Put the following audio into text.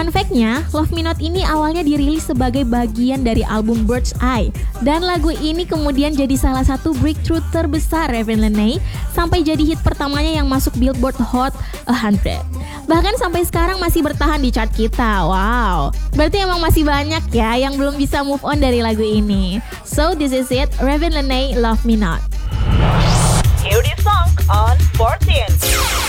Fun fact-nya, Love Me Not ini awalnya dirilis sebagai bagian dari album Bird's Eye. Dan lagu ini kemudian jadi salah satu breakthrough terbesar Raven Lenae sampai jadi hit pertamanya yang masuk Billboard Hot 100. Bahkan sampai sekarang masih bertahan di chart kita. Wow, berarti emang masih banyak ya yang belum bisa move on dari lagu ini. So this is it, Raven Lenae, Love Me Not. Hear this song on 14.